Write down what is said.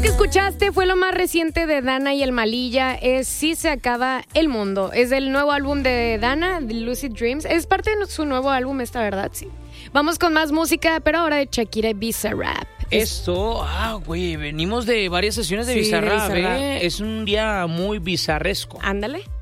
Que escuchaste fue lo más reciente de Dana y el Malilla, es Si se acaba el mundo. Es del nuevo álbum de Dana, The Lucid Dreams. Es parte de su nuevo álbum esta, ¿verdad? Sí. Vamos con más música, pero ahora de Shakira y Bizarrap. Esto, güey, venimos de varias sesiones de Sí, de Bizarrap, Bizarrap. Es un día muy bizarresco. Ándale.